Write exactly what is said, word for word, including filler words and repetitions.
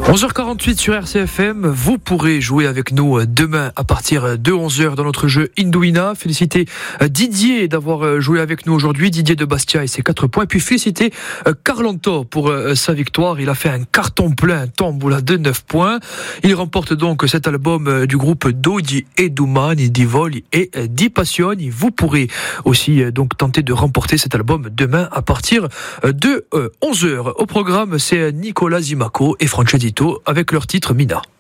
onze heures quarante-huit sur R C F M, vous pourrez jouer avec nous demain à partir de onze heures dans notre jeu Indouina. Féliciter Didier d'avoir joué avec nous aujourd'hui, Didier de Bastia et ses quatre points. Et puis féliciter Carlanto pour sa victoire. Il a fait un carton plein, un tamboula de neuf points. Il remporte donc cet album du groupe Dodi e Dumani, di Voli et di Passioni. Vous pourrez aussi donc tenter de remporter cet album demain à partir de onze heures. Au programme, c'est Nicolas Zimaco et Francesco avec leur titre Mina.